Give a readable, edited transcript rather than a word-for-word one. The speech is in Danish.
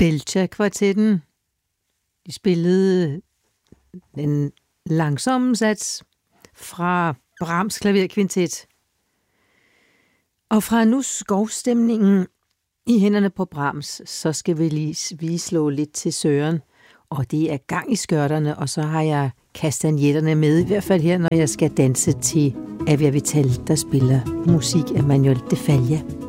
Belcher-kvartetten. De spillede den langsomme sats fra Brahms klaverkvintet. Og fra nu skovstemningen i hænderne på Brahms, så skal vi lige slå lidt til Søren. Og det er gang i skørterne, og så har jeg kastanjetterne med, i hvert fald her, når jeg skal danse til Avia Vital, der spiller musik af Manuel de Falla.